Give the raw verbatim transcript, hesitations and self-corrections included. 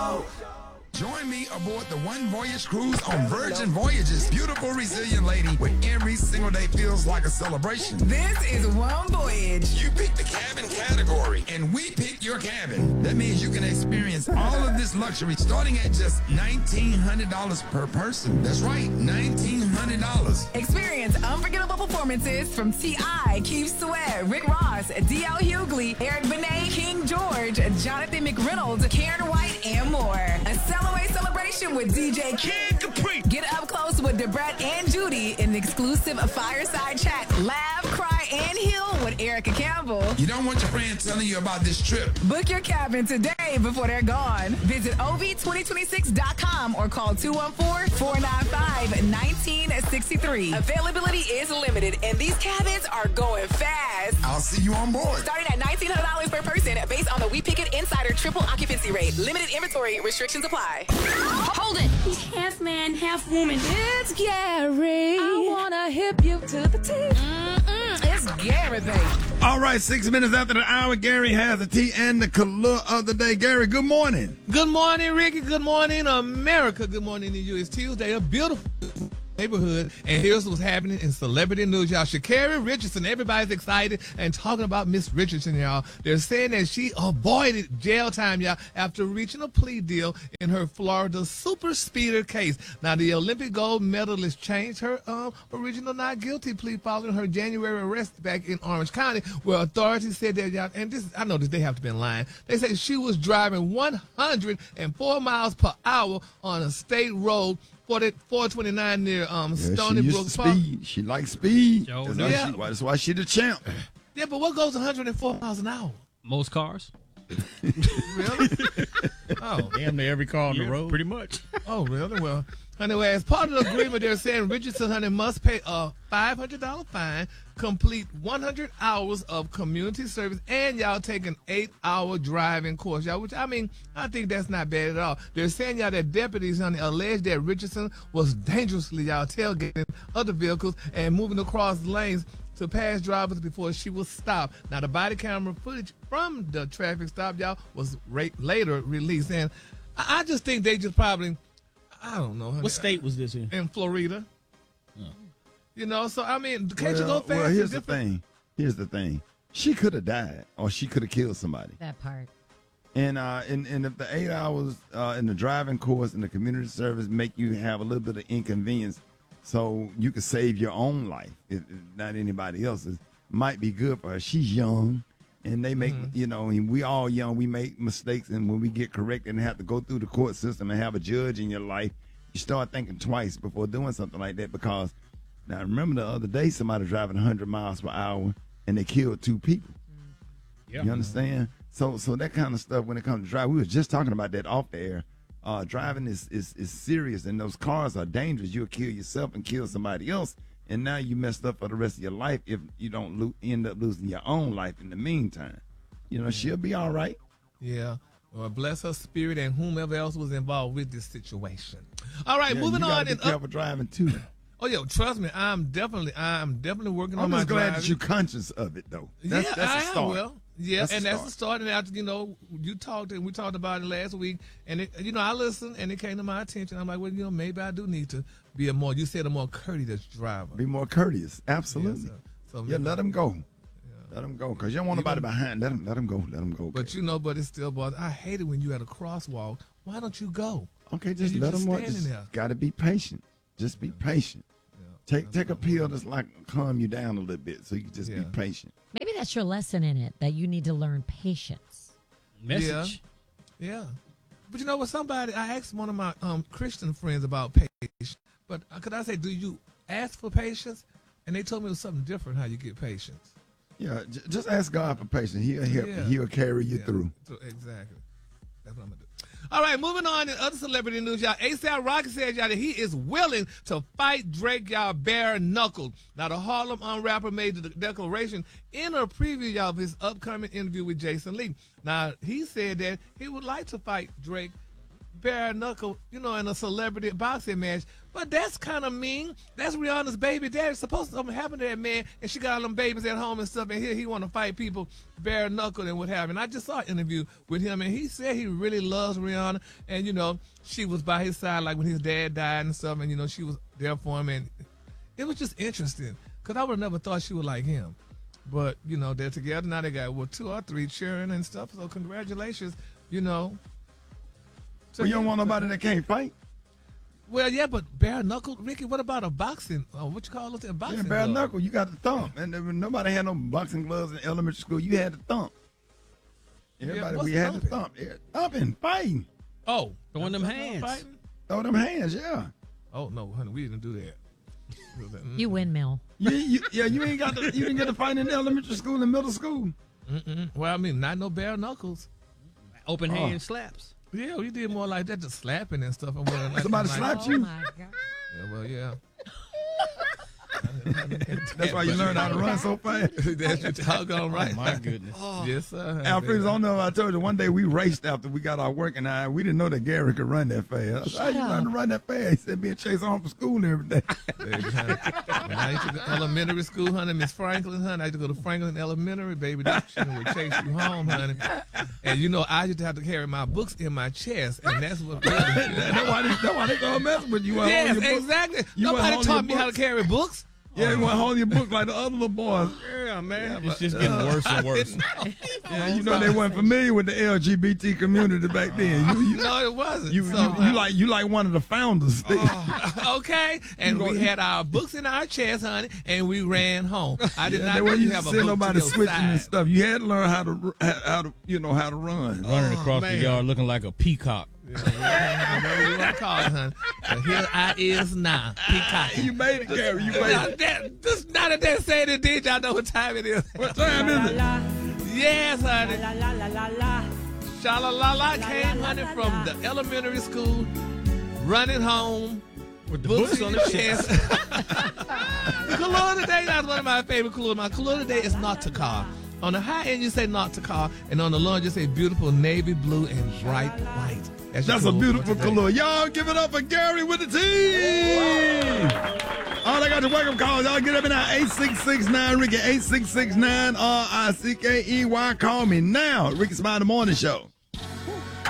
Join me aboard the One Voyage Cruise on Virgin Voyages. Beautiful, resilient lady, where every single day feels like a celebration. This is One Voyage. You pick the cabin category, and we pick your cabin. That means you can experience all of this luxury starting at just nineteen hundred dollars per person. That's right, nineteen hundred dollars. Experience unforgettable performances from T I, Keith Sweat, Rick Ross, D L Hughley, Eric Benet, King George, Jonathan McReynolds, Karen White, and more. A Cellaway celebration with D J Kid Capri. Get up close with Debret and Judy in an exclusive fireside chat. Laugh, cry, and heal with Erica Campbell. You don't want your friends telling you about this trip. Book your cabin today before they're gone. Visit O V twenty twenty-six dot com or call two one four, four nine five, one nine six three. Availability is limited, and these cabins are going fast. I'll see you on board. Starting at nineteen hundred dollars per person based on the We Pick It Insider triple occupancy rate. Limited inventory restrictions apply. Hold it. He's half man, half woman. It's Gary. I want to hip you to the T. Mm-mm, it's Gary, baby. All right, six minutes after the hour, Gary has the tea and the color of the day. Gary, good morning. Good morning, Ricky. Good morning, America. Good morning to you. It's Tuesday, a beautiful neighborhood, and here's what's happening in celebrity news, y'all. Sha'Carri Richardson, everybody's excited and talking about Miss Richardson, y'all. They're saying that she avoided jail time, y'all, after reaching a plea deal in her Florida super speeder case. Now, the Olympic gold medalist changed her um, original not guilty plea following her January arrest back in Orange County, where authorities said that, y'all, and this, I know that they have to be lying. They say she was driving one hundred four miles per hour on a state road, four twenty-nine near um, Yeah, Stony she Brook used Park. speed. She likes speed. Yo, That's, yeah. why she, that's why she the champ. Yeah, but what goes one hundred four miles an hour? Most cars. Really? Oh, Damn near every car on Yeah, the road. pretty much. oh, really? Well, anyway, as part of the agreement, they're saying Richardson, honey, must pay a five hundred dollars fine, complete one hundred hours of community service, and y'all take an eight-hour driving course, y'all, which, I mean, I think that's not bad at all. They're saying, y'all, that deputies, honey, alleged that Richardson was dangerously, y'all, tailgating other vehicles and moving across lanes to pass drivers before she was stopped. Now, the body camera footage from the traffic stop, y'all, was ra- later released. And I, I just think they just probably, I don't know. honey, What state was this in? In Florida. You know, so, I mean, can't you go Well, fast? well, and here's the different? thing. Here's the thing. She could have died, or she could have killed somebody. That part. And uh, and, and if the eight hours uh, in the driving course and the community service make you have a little bit of inconvenience, so you can save your own life, if, if not anybody else's, might be good for her. She's young, and they make, Mm-hmm. you know, and we all young, we make mistakes, and when we get corrected and have to go through the court system and have a judge in your life, you start thinking twice before doing something like that. Because now, remember the other day, somebody driving one hundred miles per hour, and they killed two people. Yeah. You understand? So, so that kind of stuff when it comes to driving, we were just talking about that off the air. Uh, driving is, is is serious, and those cars are dangerous. You'll kill yourself and kill somebody else, and now you messed up for the rest of your life if you don't lo- end up losing your own life in the meantime. You know, she'll be all right. Yeah. Well, bless her spirit and whomever else was involved with this situation. All right, Yeah, moving you on. gotta be And careful up, driving too. oh, yo, trust me, I'm definitely, I'm definitely working I'm on my just glad driving. that you're conscious of it, though. That's, yeah, that's I a am. start. Well, yeah, That's a and that's start. the start. And after, you know, you talked and we talked about it last week, and it, you know, I listened and it came to my attention. I'm like, well, you know, maybe I do need to be a more, you said, a more courteous driver. Be more courteous. Absolutely. Yeah, so- so yeah, maybe- let them go. Let them go, because you don't want You nobody know- behind. Let them, let them go. Let them go. But okay. you know, but it's still bothers. I hate it when you at a crosswalk. Why don't you go? Okay, just you let just them walk. standing Just there. gotta be patient. Just be patient. Take that's take a what I'm pill doing. that's like calm you down a little bit, so you can just Yeah. be patient. Maybe that's your lesson in it, that you need to learn patience. Message. Yeah. But you know what? Somebody, I asked one of my um, Christian friends about patience. But uh, could I say, do you ask for patience? And they told me it was something different how you get patience. Yeah, j- just ask God for patience. He'll help Yeah. you. He'll carry you Yeah, through. so- exactly. That's what I'm going to do. All right, moving on in other celebrity news, y'all. A$AP Rocky says, y'all, that he is willing to fight Drake, y'all, bare knuckle. Now, the Harlem um, rapper made the declaration in a preview, y'all, of his upcoming interview with Jason Lee. Now, he said that he would like to fight Drake bare knuckle, you know, in a celebrity boxing match. But that's kind of mean. That's Rihanna's baby daddy. Supposed to something happen to that man, and she got all them babies at home and stuff, and here he want to fight people bare knuckle and what have you. And I just saw an interview with him, and he said he really loves Rihanna, and, you know, she was by his side, like when his dad died and stuff, and, you know, she was there for him, and it was just interesting, because I would have never thought she would like him. But, you know, they're together. Now they got, well, two or three cheering and stuff, so congratulations, you know. So you don't want nobody that can't fight? Well, yeah, but bare knuckle, Ricky. What about a boxing? Uh, what you call it? A boxing? Yeah, bare glove? knuckle. You got the thump, and there, was- nobody had no boxing gloves in elementary school. You had the thump. Everybody, what's we had the thumping? thump. Yeah, thumping, fighting. Oh, Throwing them that's not hands. fighting? Throw them hands, yeah. Oh no, honey, we didn't do that. Mm, You windmill. You, you, yeah, you ain't got the, you didn't get to fight in elementary school and middle school. Mm-mm. Well, I mean, not no bare knuckles. Open Oh. hand slaps. Yeah, we did more like that, just slapping and stuff. And what, like, Somebody like, slapped Oh you. my God. Yeah, well, yeah. That's why you learned how to run so fast. That's your doggone right. Oh, my goodness. Yes, sir. Alfred, I don't know if I told you, one day we raced after we got our work, and I, we didn't know that Gary could run that fast. I said, how you Shut learn to up. run that fast? He said, being chased home from school every day. Baby, honey. When I used to go to elementary school, honey, Miss Franklin, honey, I used to go to Franklin Elementary, baby. That shit would chase you home, honey. And you know, I used to have to carry my books in my chest, and that's what. that's, why they, that's why they gonna mess with you. You wasn't Yes, holding your book. exactly. You wasn't Nobody holding taught your me how to books. carry books. Yeah, you want to hold your book like the other little boys. Yeah, man. It's just getting worse and worse. Yeah, you know they weren't familiar with the L G B T community back then. You, you, No, it wasn't. you, So, you, you like you like one of the founders. okay, and You we go- had our books in our chest, honey, and we ran home. I did Yeah, not they know weren't you used have to a see book nobody to your switching and side. stuff. You had to learn how to how, how to you know how to run. Running across man. the yard looking like a peacock. Whatever you want to call it, honey. But here I is now, peacock. You made it, Gary. You made Now it. that, this, now that they say it, did y'all know what time it is? What time is it? Yes, honey. Sha-la-la-la came, honey, from the elementary school, running home with the books on the chest. The color today, that's one of my favorite colors. My color today is not to car. On the high end, you say not to car, and on the low end, you say beautiful navy blue and bright white. your That's a color for beautiful today. color. Y'all give it up for Gary with the T. All I got to welcome calls. Y'all get up in now. eight six six nine Ricky. eight six six nine R I C K E Y. Call me now. Ricky Smiley Morning Show.